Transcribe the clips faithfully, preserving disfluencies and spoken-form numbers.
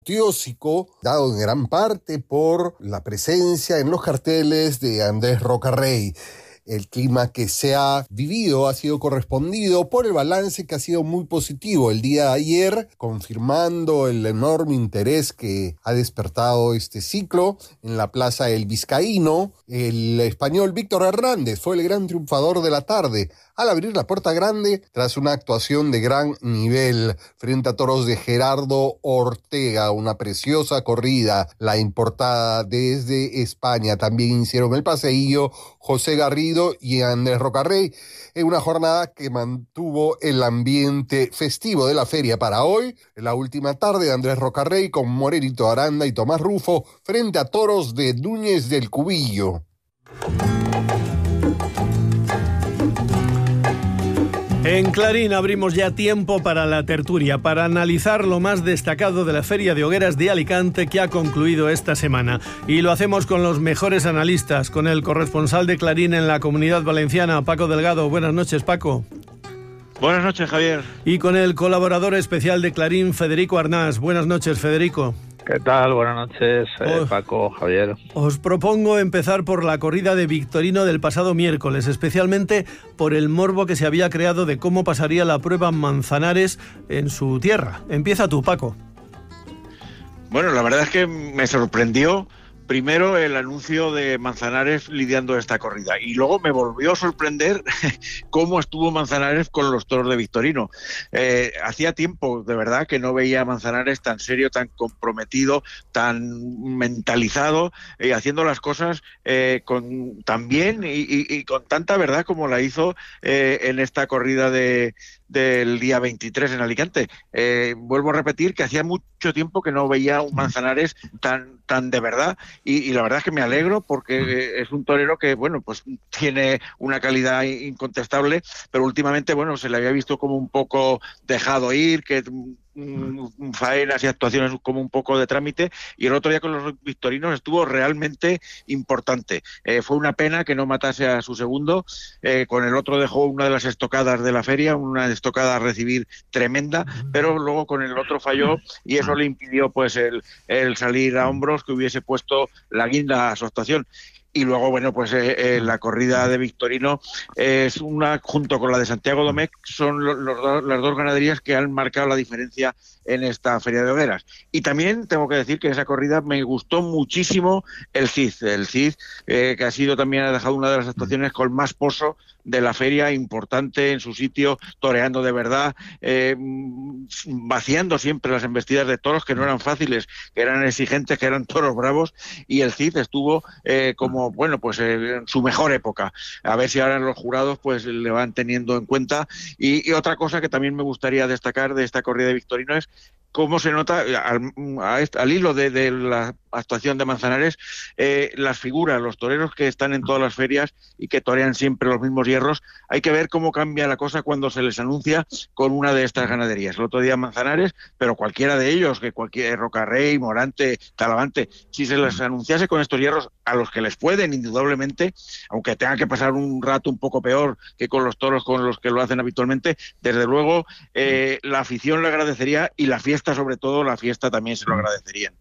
apoteósico, dado en gran parte por la presencia en los carteles de Andrés Rocarrey. El clima que se ha vivido ha sido correspondido por el balance que ha sido muy positivo el día de ayer, confirmando el enorme interés que ha despertado este ciclo en la Plaza El Vizcaíno. El español Víctor Hernández fue el gran triunfador de la tarde al abrir la puerta grande tras una actuación de gran nivel frente a toros de Gerardo Ortega, una preciosa corrida, la importada desde España. También hicieron el paseillo José Garrido y Andrés Rocarrey, en una jornada que mantuvo el ambiente festivo de la feria para hoy. En la última tarde de Andrés Rocarrey con Morelito Aranda y Tomás Rufo frente a toros de Núñez del Cubillo. En Clarín abrimos ya tiempo para la tertulia, para analizar lo más destacado de la Feria de Hogueras de Alicante que ha concluido esta semana. Y lo hacemos con los mejores analistas, con el corresponsal de Clarín en la Comunidad Valenciana, Paco Delgado. Buenas noches, Paco. Buenas noches, Javier. Y con el colaborador especial de Clarín, Federico Arnás. Buenas noches, Federico. ¿Qué tal? Buenas noches, eh, os, Paco, Javier. Os propongo empezar por la corrida de Victorino del pasado miércoles, especialmente por el morbo que se había creado de cómo pasaría la prueba Manzanares en su tierra. Empieza tú, Paco. Bueno, la verdad es que me sorprendió primero el anuncio de Manzanares lidiando esta corrida y luego me volvió a sorprender cómo estuvo Manzanares con los toros de Victorino. Eh, hacía tiempo, de verdad, que no veía a Manzanares tan serio, tan comprometido, tan mentalizado, eh, haciendo las cosas eh, con tan bien y, y, y con tanta verdad como la hizo eh, en esta corrida de del día veintitrés en Alicante. Eh, vuelvo a repetir que hacía mucho tiempo que no veía un Manzanares tan tan de verdad y, y la verdad es que me alegro porque eh, es un torero que, bueno, pues tiene una calidad incontestable, pero últimamente, bueno, se le había visto como un poco dejado ir, que Mm, faenas y actuaciones como un poco de trámite, y el otro día con los victorinos estuvo realmente importante. Eh, fue una pena que no matase a su segundo, eh, con el otro dejó una de las estocadas de la feria, una estocada a recibir tremenda, pero luego con el otro falló y eso le impidió pues el, el salir a hombros que hubiese puesto la guinda a su actuación. Y luego, bueno, pues eh, eh, la corrida de Victorino eh, es una, junto con la de Santiago Domecq, son los, los, las dos ganaderías que han marcado la diferencia en esta Feria de Hogueras. Y también tengo que decir que en esa corrida me gustó muchísimo el Cid, el Cid eh, que ha sido también, ha dejado una de las actuaciones con más pozo de la feria, importante en su sitio, toreando de verdad, eh, vaciando siempre las embestidas de toros que no eran fáciles, que eran exigentes, que eran toros bravos, y el Cid estuvo eh, como, bueno, pues eh, en su mejor época. A ver si ahora los jurados pues le van teniendo en cuenta. Y, y otra cosa que también me gustaría destacar de esta corrida de Victorino es cómo se nota al, al hilo de, de la actuación de Manzanares, eh, las figuras, los toreros que están en todas las ferias y que torean siempre los mismos hierros. Hay que ver cómo cambia la cosa cuando se les anuncia con una de estas ganaderías. El otro día Manzanares, pero cualquiera de ellos, que cualquier Rocarrey, Morante, Talavante, si se les anunciase con estos hierros, a los que les pueden indudablemente, aunque tengan que pasar un rato un poco peor que con los toros con los que lo hacen habitualmente, desde luego eh, la afición le agradecería y la fiesta, sobre todo la fiesta, también se lo agradecerían.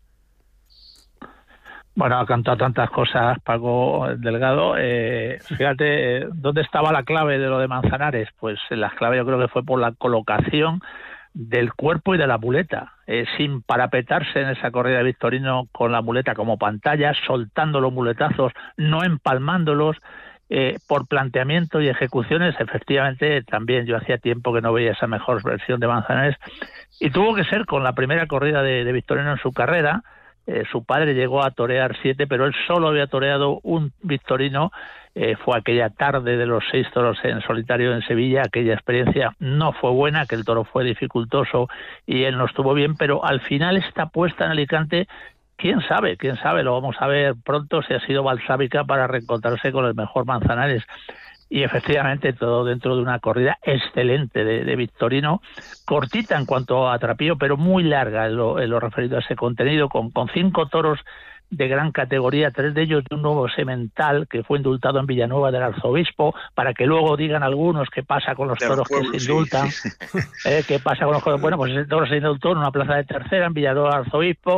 Bueno, ha cantado tantas cosas Paco Delgado. Eh, fíjate, ¿dónde estaba la clave de lo de Manzanares? Pues la clave yo creo que fue por la colocación del cuerpo y de la muleta, eh, sin parapetarse en esa corrida de Victorino con la muleta como pantalla, soltando los muletazos, no empalmándolos, eh, por planteamiento y ejecuciones. Efectivamente, también yo hacía tiempo que no veía esa mejor versión de Manzanares, y tuvo que ser con la primera corrida de, de Victorino en su carrera. Eh, su padre llegó a torear siete, pero él solo había toreado un Victorino. Eh, fue aquella tarde de los seis toros en solitario en Sevilla. Aquella experiencia no fue buena, que el toro fue dificultoso y él no estuvo bien, pero al final esta puesta en Alicante, quién sabe, quién sabe, lo vamos a ver pronto, si ha sido balsámica para reencontrarse con el mejor Manzanares. Y efectivamente todo dentro de una corrida excelente de, de Victorino, cortita en cuanto a trapío, pero muy larga en lo, en lo referido a ese contenido, con, con cinco toros de gran categoría, tres de ellos de un nuevo semental que fue indultado en Villanueva del Arzobispo, para que luego digan algunos qué pasa con los toros pueblo, que se indultan, sí. eh, qué pasa con los toros. Bueno, pues ese toro se indultó en una plaza de tercera en Villanueva del Arzobispo,